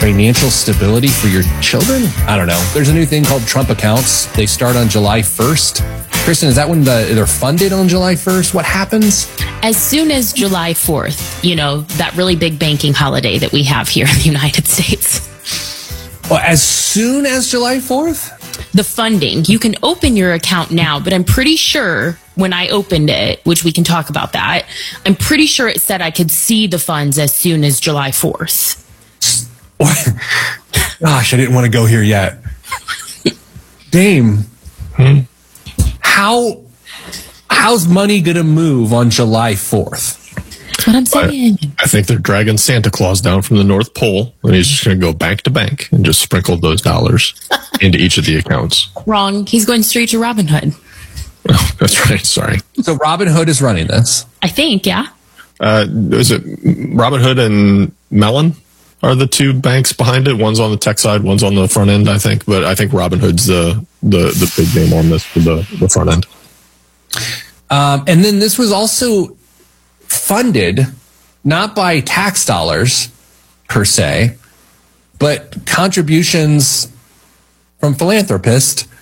financial stability for your children? I don't know. There's a new thing called Trump accounts. They start on July 1st. Kristen, is that when they're funded on July 1st? What happens? As soon as July 4th, you know, that really big banking holiday that we have here in the United States. Well, as soon as July 4th? The funding. You can open your account now, but I'm pretty sure when I opened it, which we can talk about that, I'm pretty sure it said I could see the funds as soon as July 4th. Gosh, I didn't want to go here yet. Dame, how's money going to move on July 4th? That's what I'm saying. I think they're dragging Santa Claus down from the North Pole, and he's just going to go bank to bank and just sprinkle those dollars into each of the accounts. Wrong. He's going straight to Robinhood. Oh, that's right. Sorry. So Robinhood is running this. I think, yeah. Is it Robinhood and Mellon are the two banks behind it? One's on the tech side, one's on the front end, I think. But I think Robinhood's the big name on this for the front end. And then this was also funded not by tax dollars per se, but contributions from philanthropists